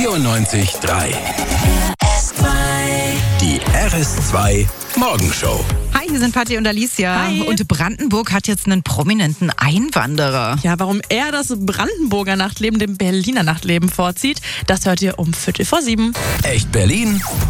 94,3. Die RS2 Morgenshow. Hi, hier sind Patti und Alicia. Hi. Und Brandenburg hat jetzt einen prominenten Einwanderer. Ja, warum er das Brandenburger Nachtleben dem Berliner Nachtleben vorzieht, das hört ihr um 6:45. Echt Berlin